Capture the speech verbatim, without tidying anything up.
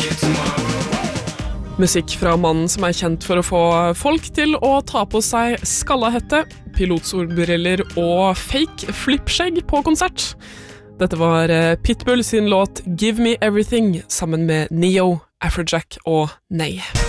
Musikk fra mannen som er kjent for å få folk til å ta på seg skallahette, pilotsolbriller og fake flippskjegg på konsert. Dette var Pitbull sin låt Give Me Everything sammen med Neo, Afrojack og Ney.